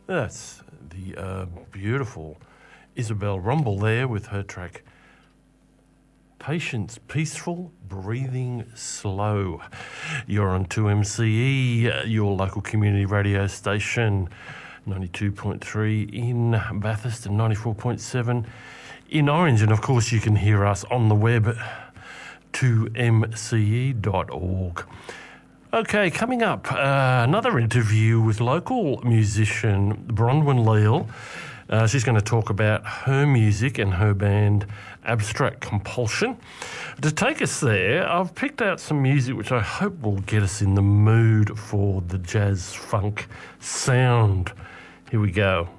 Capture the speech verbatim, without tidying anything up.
That's the uh, beautiful Isabel Rumble there with her track Patience, Peaceful, Breathing Slow. You're on two M C E, your local community radio station, ninety-two point three in Bathurst and ninety-four point seven in Orange. And of course you can hear us on the web, two m c e dot org. Okay, coming up, uh, another interview with local musician Bronwyn Leal. Uh, she's going to talk about her music and her band Abstract Compulsion. To take us there, I've picked out some music which I hope will get us in the mood for the jazz funk sound. Here we go.